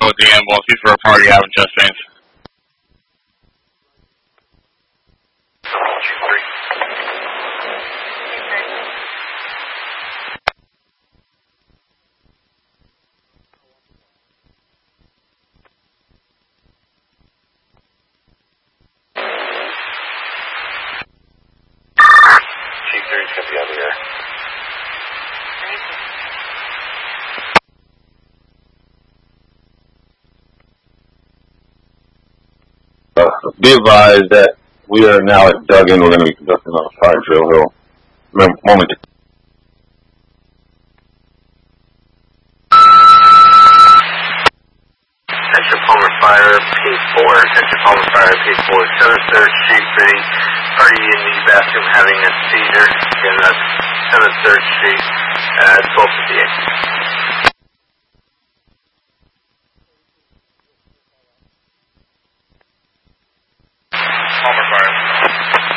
with the ambulance. He's for a party having chest pains. Be advised that we are now at Duggan. We're going to be conducting a fire drill hill. Moment. Central Palmer Fire, P4, Central Palmer Fire, P4, 7th Street, City, party in the bathroom having a seizure in 7th Street at 12:58. Palmer Fire.